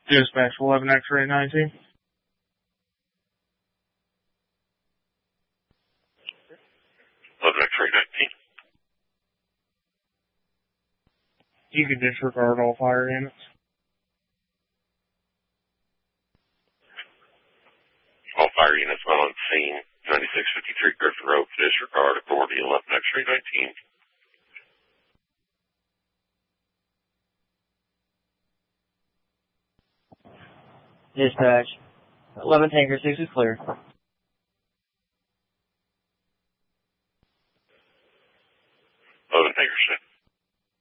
Dispatch 11 X-ray 19. X-ray 19. You can disregard all fire units. All fire units well on scene. 9653 Griffin Road, disregard authority 11 X-ray 19. Dispatch 11 Tanker 6 is clear.